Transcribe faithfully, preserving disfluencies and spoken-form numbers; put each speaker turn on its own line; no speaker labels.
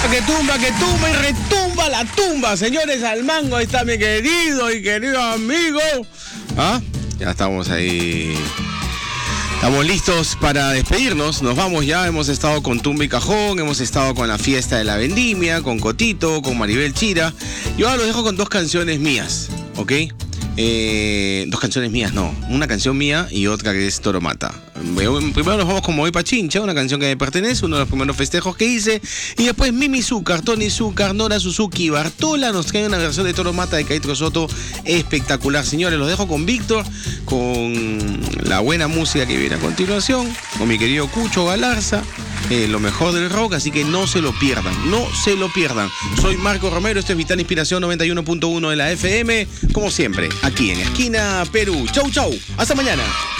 Que tumba, que tumba y retumba la tumba. Señores, al mango, ahí está mi querido y querido amigo. ¿Ah? Ya estamos ahí. Estamos listos para despedirnos. Nos vamos ya. Hemos estado con Tumba y Cajón. Hemos estado con la fiesta de la vendimia, con Cotito, con Maribel Chira. Yo ahora los dejo con dos canciones mías, ¿ok? Eh, dos canciones mías, no. Una canción mía y otra que es Toro Mata. Primero nos vamos con Moví Pachincha, una canción que me pertenece, uno de los primeros festejos que hice. Y después Mimi Zúcar, Tony Zúcar, Nora Suzuki y Bartola nos traen una versión de Toro Mata de Caitro Soto espectacular. Señores, los dejo con Víctor, con la buena música que viene a continuación, con mi querido Cucho Galarza. Eh, lo mejor del rock, así que no se lo pierdan, no se lo pierdan. Soy Marco Romero, esto es Vital Inspiración noventa y uno punto uno de la F M, como siempre, aquí en Esquina Perú. Chau, chau, hasta mañana.